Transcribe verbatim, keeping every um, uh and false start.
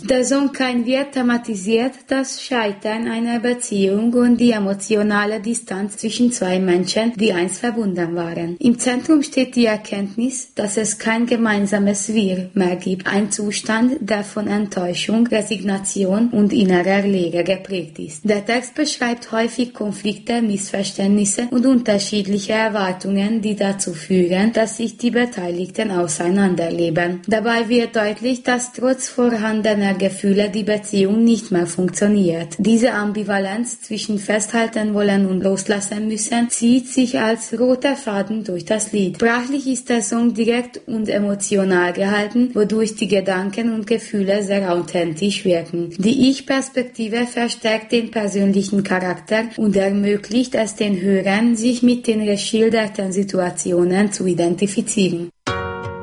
Der Song Kein Wert thematisiert das Scheitern einer Beziehung und die emotionale Distanz zwischen zwei Menschen, die einst verbunden waren. Im Zentrum steht die Erkenntnis, dass es kein gemeinsames Wir mehr gibt, ein Zustand, der von Enttäuschung, Resignation und innerer Leere geprägt ist. Der Text beschreibt häufig Konflikte, Missverständnisse und unterschiedliche Erwartungen, die dazu führen, dass sich die Beteiligten auseinanderleben. Dabei wird deutlich, dass trotz vorhandener Gefühle die Beziehung nicht mehr funktioniert. Diese Ambivalenz zwischen festhalten wollen und loslassen müssen zieht sich als roter Faden durch das Lied. Sprachlich ist der Song direkt und emotional gehalten, wodurch die Gedanken und Gefühle sehr authentisch wirken. Die Ich-Perspektive verstärkt den persönlichen Charakter und ermöglicht es den Hörern, sich mit den geschilderten Situationen zu identifizieren.